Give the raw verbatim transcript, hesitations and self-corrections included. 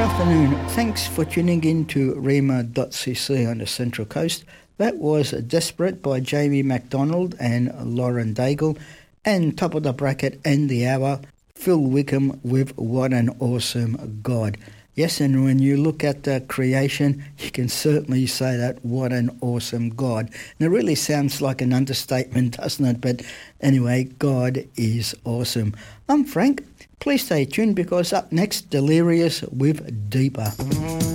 afternoon. Thanks for tuning in to rhema dot c c on the Central Coast. That was Desperate by Jamie MacDonald and Lauren Daigle. And top of the bracket and the hour, Phil Wickham with What an Awesome God. Yes, and when you look at the creation, you can certainly say that, what an awesome God. And it really sounds like an understatement, doesn't it? But anyway, God is awesome. I'm Frank. Please stay tuned because up next, Delirious with Deeper.